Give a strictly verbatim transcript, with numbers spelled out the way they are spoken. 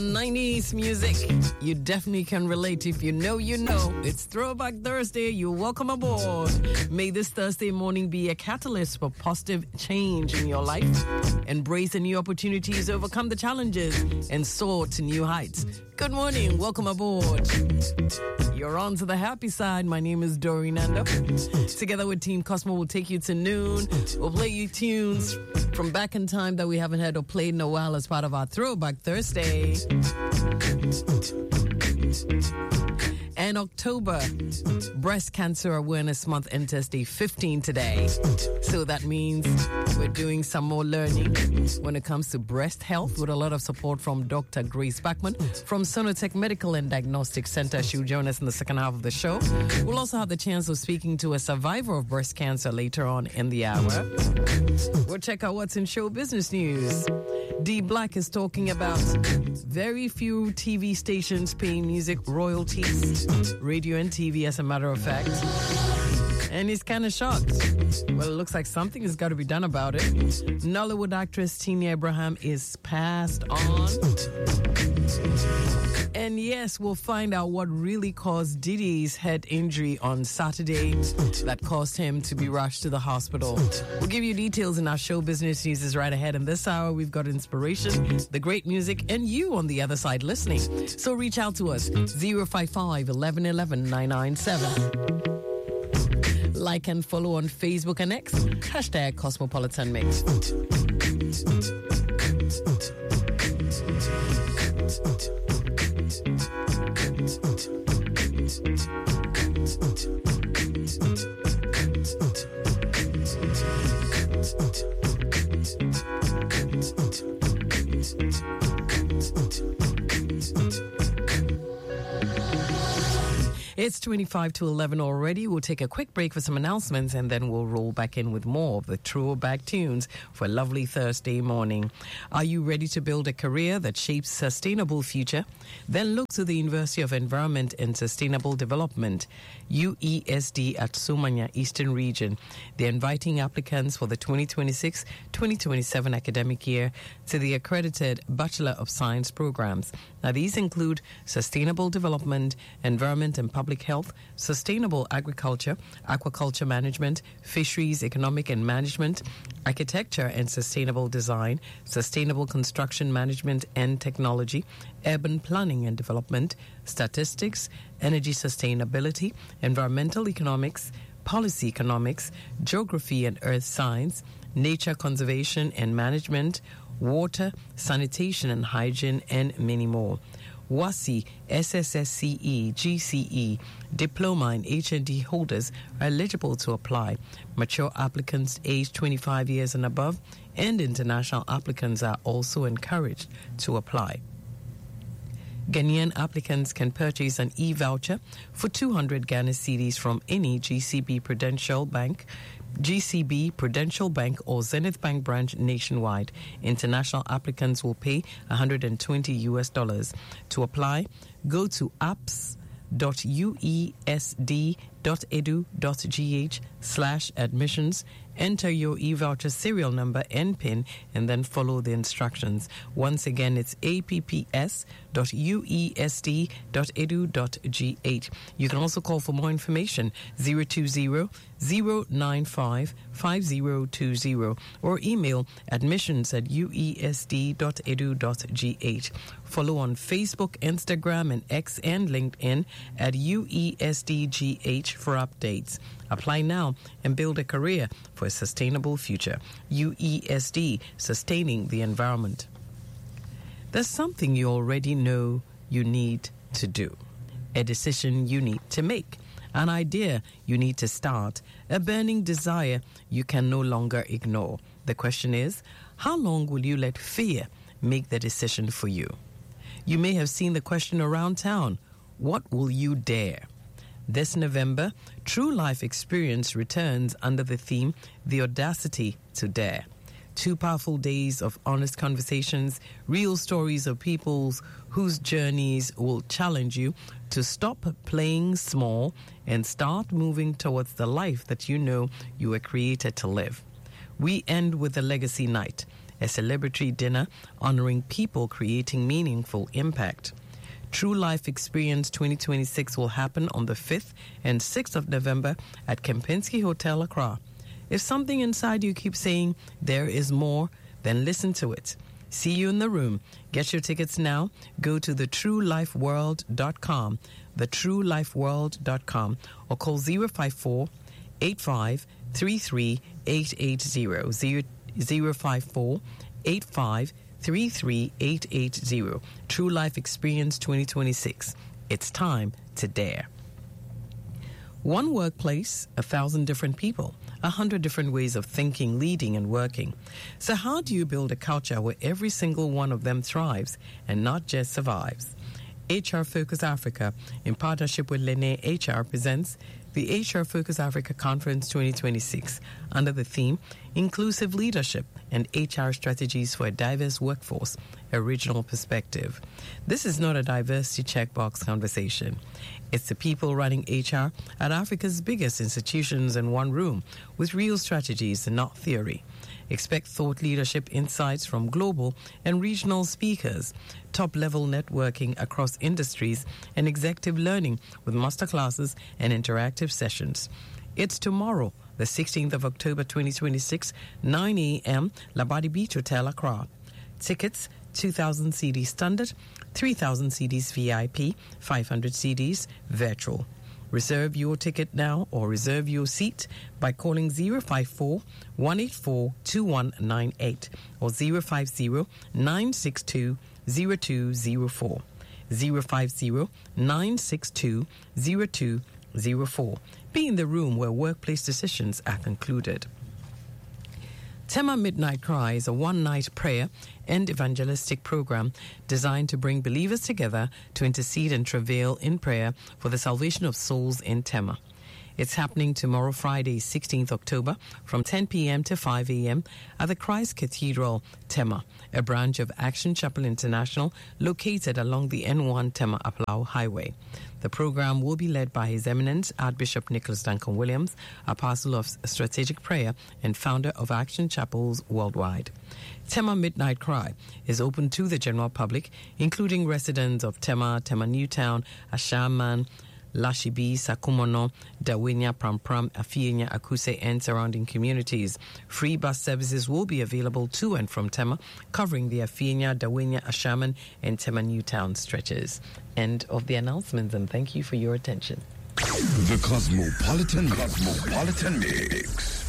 nineties music. You definitely can relate. If you know, you know. It's Throwback Thursday. You're welcome aboard. May this Thursday morning be a catalyst for positive change in your life. Embrace the new opportunities, overcome the challenges, and soar to new heights. Good morning. Welcome aboard. You're on to the happy side. My name is Doreen Nando. Together with Team Cosmo, we'll take you to noon. We'll play you tunes from back in time that we haven't heard or played in a while as part of our Throwback Thursday. And October, Breast Cancer Awareness Month enters day fifteen today. So that means we're doing some more learning when it comes to breast health with a lot of support from Doctor Grace Bachman from Sonotech Medical and Diagnostic Center. She'll join us in the second half of the show. We'll also have the chance of speaking to a survivor of breast cancer later on in the hour. We'll check out what's in show business news. D Black is talking about very few T V stations paying music royalties, radio and T V as a matter of fact. And he's kind of shocked. Well, it looks like something has got to be done about it. Nollywood actress Tina Abraham is passed on. And yes, we'll find out what really caused Diddy's head injury on Saturday that caused him to be rushed to the hospital. We'll give you details in our show business news is right ahead. And this hour, we've got inspiration, the great music, and you on the other side listening. So reach out to us, zero five five, one one one one, nine nine seven. Like and follow on Facebook and X, hashtag Cosmopolitan Mix. It's twenty-five to eleven already. We'll take a quick break for some announcements and then we'll roll back in with more of the throwback tunes for a lovely Thursday morning. Are you ready to build a career that shapes sustainable future? Then look to the University of Environment and Sustainable Development, U E S D at Sumanya Eastern Region. They're inviting applicants for the twenty twenty-six twenty twenty-seven academic year to the accredited Bachelor of Science programs. Now, these include Sustainable Development, Environment and Public Health, Sustainable Agriculture, Aquaculture Management, Fisheries, Economic and Management, Architecture and Sustainable Design, Sustainable Construction Management and Technology, Urban Planning and Development, Statistics, Energy Sustainability, Environmental Economics, Policy Economics, Geography and Earth Science, Nature Conservation and Management, Water, Sanitation and Hygiene, and many more. WASI, S S S C E, G C E, Diploma and H N D holders are eligible to apply. Mature applicants aged twenty-five years and above and international applicants are also encouraged to apply. Ghanaian applicants can purchase an e-voucher for two hundred Ghana cedis from any G C B Prudential Bank, G C B, Prudential Bank, or Zenith Bank branch nationwide. International applicants will pay one hundred twenty U S dollars. To apply, go to apps.uesd.edu.gh slash admissions, enter your e-voucher serial number and PIN, and then follow the instructions. Once again, it's apps.uesd.edu.gh. You can also call for more information, zero two zero, zero nine five, five zero two zero, or email admissions at uesd.edu.gh. Follow on Facebook, Instagram, and X and LinkedIn at U E S D G H for updates. Apply now and build a career for a sustainable future. U E S D, sustaining the environment. There's something you already know you need to do, a decision you need to make, an idea you need to start, a burning desire you can no longer ignore. The question is, how long will you let fear make the decision for you? You may have seen the question around town, what will you dare? This November, True Life Experience returns under the theme, The Audacity to Dare. Two powerful days of honest conversations, real stories of people whose journeys will challenge you to stop playing small and start moving towards the life that you know you were created to live. We end with a legacy night, a celebratory dinner honoring people creating meaningful impact. True Life Experience twenty twenty-six will happen on the fifth and sixth of November at Kempinski Hotel, Accra. If something inside you keeps saying there is more, then listen to it. See you in the room. Get your tickets now. Go to the true life world dot com, the true life world dot com, or call zero five four, eight five three three eight eight zero, zero five four, eight five three three eight eight zero. True Life Experience twenty twenty-six. It's time to dare. One workplace, a thousand different people, a hundred different ways of thinking, leading, and working. So how do you build a culture where every single one of them thrives and not just survives? H R Focus Africa, in partnership with Lene H R, presents the H R Focus Africa Conference twenty twenty-six under the theme Inclusive Leadership and H R Strategies for a Diverse Workforce, a Regional Perspective. This is not a diversity checkbox conversation. It's the people running H R at Africa's biggest institutions in one room with real strategies and not theory. Expect thought leadership insights from global and regional speakers, top-level networking across industries, and executive learning with masterclasses and interactive sessions. It's tomorrow, the sixteenth of October twenty twenty-six, nine a.m., Labadi Beach Hotel, Accra. Tickets, two thousand C Ds standard, three thousand C Ds V I P, five hundred C Ds virtual. Reserve your ticket now or reserve your seat by calling zero five four, one eight four, two one nine eight or zero five zero, nine six two, zero two zero four. zero five zero, nine six two, zero two zero four. Be in the room where workplace decisions are concluded. Tema Midnight Cry is a one-night prayer and evangelistic program designed to bring believers together to intercede and travail in prayer for the salvation of souls in Tema. It's happening tomorrow, Friday, sixteenth of October, from ten p.m. to five a.m. at the Christ Cathedral, Tema, a branch of Action Chapel International located along the N one Tema-Aplau Highway. The program will be led by His Eminence Archbishop Nicholas Duncan Williams, Apostle of Strategic Prayer and founder of Action Chapels Worldwide. Tema Midnight Cry is open to the general public, including residents of Tema, Tema Newtown, Ashaman, Lashibi, Sakumono, Dawinya, Prampram, Afienya, Akuse, and surrounding communities. Free bus services will be available to and from Tema, covering the Afienya, Dawinya, Ashaman, and Tema Newtown stretches. End of the announcements, and thank you for your attention. The Cosmopolitan Cosmopolitan Mix.